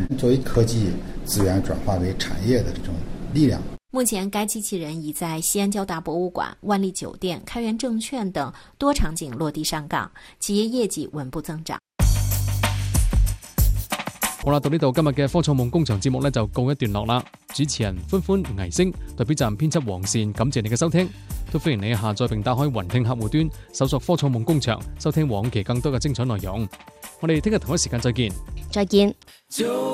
作为科技资源转化为产业的这种力量。 目前该机器人已在西安交大博物馆、万丽酒店、开元证券等多场景落地上岗，企業業績穩步增長。 好啦，到呢度今日嘅科創夢工場節目呢就告一段落啦。主持人歡歡、倪星，代表站編輯黃善，感謝你嘅收聽。都歡迎你下載並打開雲聽客戶端，搜索科創夢工場，收聽往期更多嘅精彩內容。我哋聽日同一時間再見。 再見。